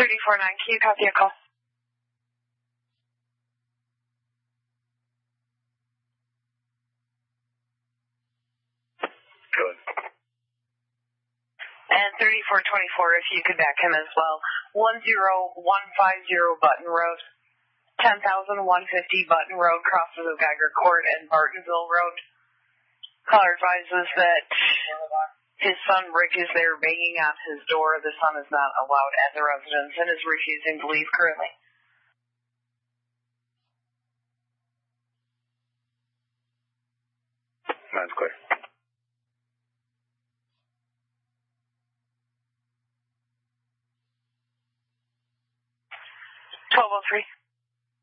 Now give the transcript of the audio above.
34-9, can you copy a call? Good. And 3424, if you could back him as well. 10150 Button Road. 10,150 Button Road crosses of Geiger Court and Bartonville Road. Caller advises that his son Rick is there banging on his door. The son is not allowed at the residence and is refusing to leave currently. That's clear.